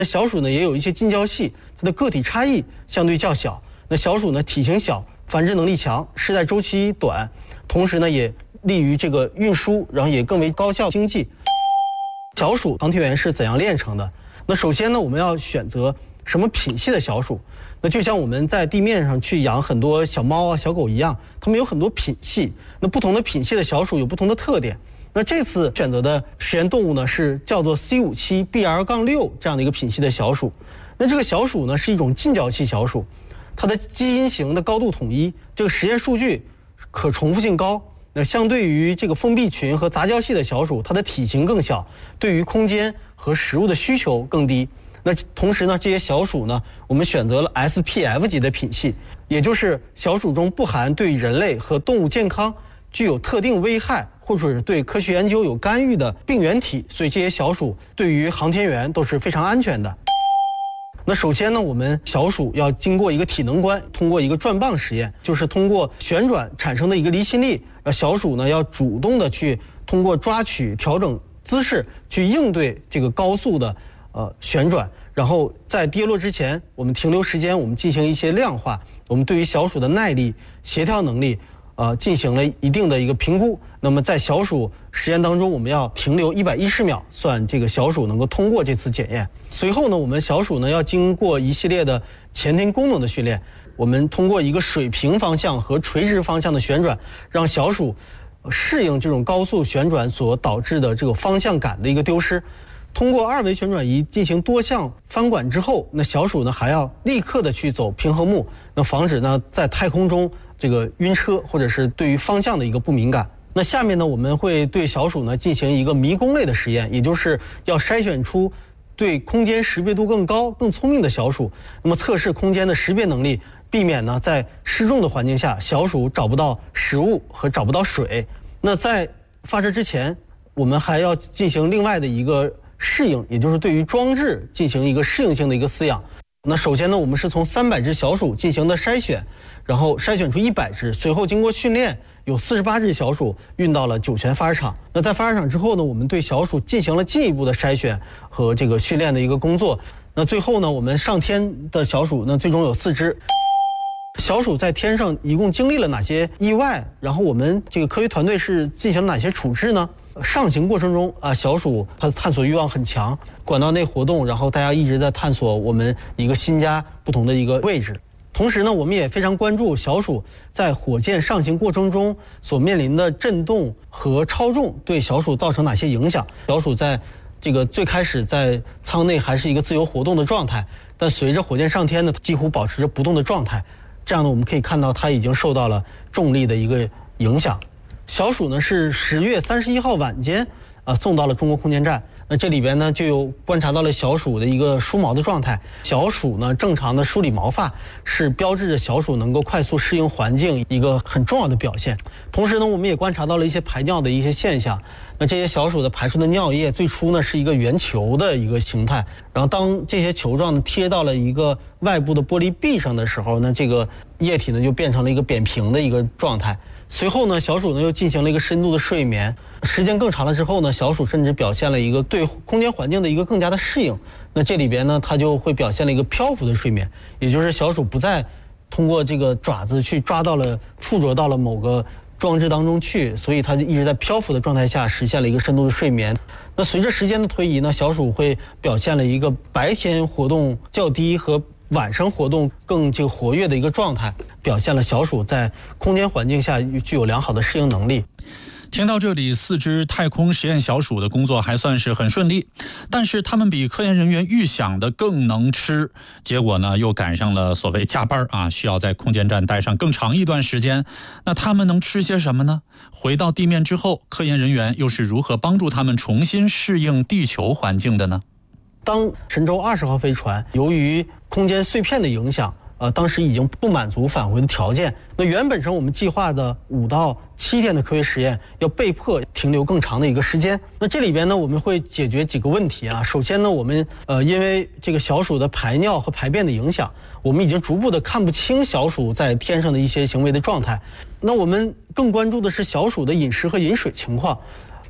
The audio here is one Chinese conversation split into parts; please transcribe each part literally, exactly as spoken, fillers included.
小鼠呢也有一些近郊系，它的个体差异相对较小。那小鼠呢体型小，繁殖能力强，世代周期短，同时呢也利于这个运输，然后也更为高效经济。小鼠航天员是怎样炼成的？那首先呢，我们要选择什么品系的小鼠？那就像我们在地面上去养很多小猫啊、小狗一样，它们有很多品系。那不同的品系的小鼠有不同的特点。那这次选择的实验动物呢，是叫做 C 五七 B L 六 这样的一个品系的小鼠。那这个小鼠呢，是一种近郊系小鼠，它的基因型的高度统一，这个实验数据可重复性高。那相对于这个封闭群和杂交系的小鼠，它的体型更小，对于空间和食物的需求更低。那同时呢，这些小鼠呢，我们选择了 S P F 级的品系，也就是小鼠中不含对人类和动物健康具有特定危害，或者是对科学研究有干预的病原体，所以这些小鼠对于航天员都是非常安全的。那首先呢，我们小鼠要经过一个体能关，通过一个转棒实验，就是通过旋转产生的一个离心力，呃，小鼠呢要主动的去通过抓取、调整姿势去应对这个高速的呃旋转，然后在跌落之前，我们停留时间，我们进行一些量化，我们对于小鼠的耐力、协调能力，呃，进行了一定的一个评估。那么在小鼠实验当中，我们要停留一百一十秒，算这个小鼠能够通过这次检验。随后呢，我们小鼠呢要经过一系列的前庭功能的训练，我们通过一个水平方向和垂直方向的旋转，让小鼠适应这种高速旋转所导致的这个方向感的一个丢失。通过二维旋转仪进行多项翻管之后，那小鼠呢还要立刻的去走平衡木，那防止呢在太空中这个晕车，或者是对于方向的一个不敏感。那下面呢，我们会对小鼠呢进行一个迷宫类的实验，也就是要筛选出对空间识别度更高、更聪明的小鼠，那么测试空间的识别能力，避免呢在失重的环境下，小鼠找不到食物和找不到水。那在发射之前，我们还要进行另外的一个适应，也就是对于装置进行一个适应性的一个饲养。那首先呢，我们是从三百只小鼠进行的筛选，然后筛选出一百只，随后经过训练，有四十八只小鼠运到了酒泉发射场。那在发射场之后呢，我们对小鼠进行了进一步的筛选和这个训练的一个工作。那最后呢，我们上天的小鼠呢，最终有四只。小鼠在天上一共经历了哪些意外？然后我们这个科学团队是进行了哪些处置呢？上行过程中啊，小鼠它的探索欲望很强，管道内活动，然后大家一直在探索我们一个新家不同的一个位置。同时呢，我们也非常关注小鼠在火箭上行过程中所面临的震动和超重对小鼠造成哪些影响。小鼠在这个最开始在舱内还是一个自由活动的状态，但随着火箭上天呢，几乎保持着不动的状态。这样呢，我们可以看到它已经受到了重力的一个影响。小鼠呢是十月三十一号晚间啊送到了中国空间站。那这里边呢就有观察到了小鼠的一个梳毛的状态。小鼠呢正常的梳理毛发是标志着小鼠能够快速适应环境一个很重要的表现。同时呢，我们也观察到了一些排尿的一些现象。那这些小鼠的排出的尿液最初呢是一个圆球的一个形态，然后当这些球状贴到了一个外部的玻璃壁上的时候呢，这个液体呢就变成了一个扁平的一个状态。随后呢，小鼠呢又进行了一个深度的睡眠，时间更长了之后呢，小鼠甚至表现了一个对空间环境的一个更加的适应。那这里边呢，它就会表现了一个漂浮的睡眠，也就是小鼠不再通过这个爪子去抓到了附着到了某个装置当中去，所以它就一直在漂浮的状态下实现了一个深度的睡眠。那随着时间的推移呢，小鼠会表现了一个白天活动较低和晚上活动更这个活跃的一个状态，表现了小鼠在空间环境下具有良好的适应能力。 听到这里，四只太空实验小鼠的工作还算是很顺利，但是他们比科研人员预想的更能吃，结果呢又赶上了所谓加班啊，需要在空间站待上更长一段时间。那他们能吃些什么呢？回到地面之后，科研人员又是如何帮助他们重新适应地球环境的呢？ 当神舟二十号飞船由于空间碎片的影响，呃，当时已经不满足返回的条件，那原本上我们计划的五到七天的科学实验要被迫停留更长的一个时间。那这里边呢，我们会解决几个问题啊。首先呢，我们呃因为这个小鼠的排尿和排便的影响，我们已经逐步的看不清小鼠在天上的一些行为的状态。那我们更关注的是小鼠的饮食和饮水情况。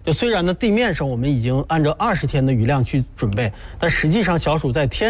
就虽然呢地面上我们已经按照二十天的雨量去准备，但实际上小鼠在天